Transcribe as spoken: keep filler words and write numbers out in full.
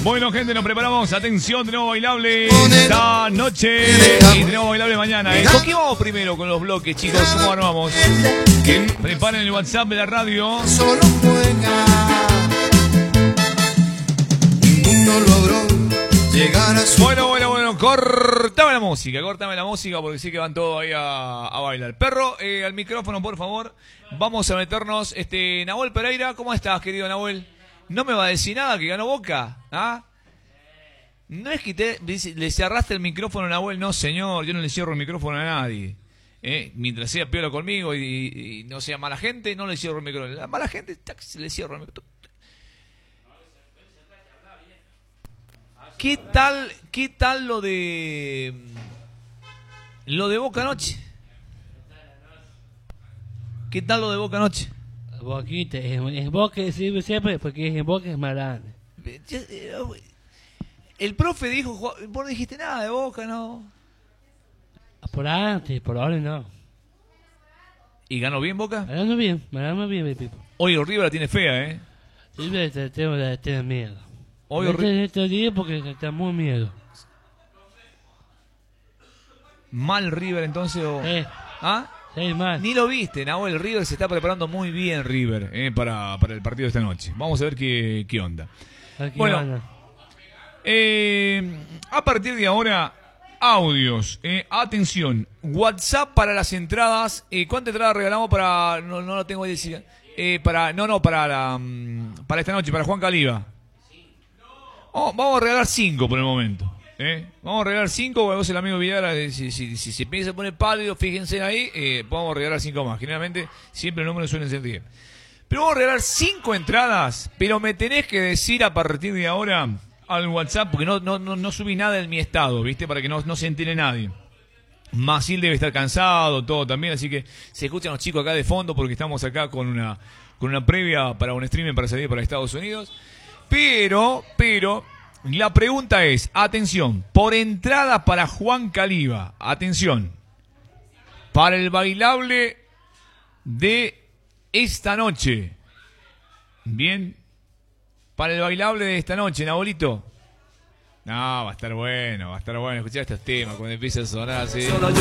Bueno, gente, nos preparamos. Atención, tenemos bailable esta noche y tenemos bailable mañana. ¿eh? ¿Con qué vamos primero con los bloques, chicos? ¿Cómo armamos? Que preparen el WhatsApp de la radio. Solo juega. Ninguno logró llegar a su... Bueno, bueno, bueno. Cortame la música, cortame la música porque sí que van todos ahí a, a bailar. Perro, eh, al micrófono, por favor. Vamos a meternos. Este, Nahuel Pereira, ¿cómo estás, querido Nahuel? ¿No me va a decir nada que ganó Boca? ¿Ah? No es que te, le cerraste el micrófono a Nahuel, no señor, yo no le cierro el micrófono a nadie. ¿Eh? Mientras sea piola conmigo y, y, y no sea mala gente, no le cierro el micrófono. La mala gente, tac, le cierro el micrófono. ¿Qué tal, qué tal lo de lo de Boca anoche? ¿Qué tal lo de Boca anoche? Boquita, es, es Boca sirve siempre porque en Boca es más grande. El profe dijo, vos no dijiste nada de Boca, ¿no? Por antes, por ahora no. ¿Y ganó bien Boca? Ganando bien, ganando bien, Pipo. Hoy el River la tiene fea, ¿eh? River te tengo que tener miedo. Hoy este, este día porque está muy miedo. ¿Mal River entonces o...? Eh, ¿Ah? Sí, mal. Ni lo viste, Nahuel. El River se está preparando muy bien, River, eh, para, para el partido de esta noche. Vamos a ver qué, qué onda. Aquí bueno, eh, a partir de ahora, audios. Eh, atención, WhatsApp para las entradas. Eh, ¿Cuántas entradas regalamos para...? No, no lo tengo que decir. Eh, para, no, no, para, la, para esta noche, para Juan Caliba. Oh, vamos a regalar cinco por el momento. ¿Eh? Vamos a regalar cinco, vos el amigo Villara, si, si, si se empieza a poner pálido, fíjense ahí, eh, vamos a regalar cinco más. Generalmente siempre los números suelen ser diez. Pero vamos a regalar cinco entradas, pero me tenés que decir a partir de ahora al WhatsApp, porque no, no, no, no subí nada en mi estado, ¿viste? Para que no, no se entere nadie. Masil debe estar cansado, todo también, así que se escuchan los chicos acá de fondo porque estamos acá con una, con una previa para un streaming para salir para Estados Unidos. Pero, pero... La pregunta es, atención, por entrada para Juan Caliba, atención, para el bailable de esta noche, bien, para el bailable de esta noche, Nabolito, no, va a estar bueno, va a estar bueno, escuchar estos temas cuando empieza a sonar así.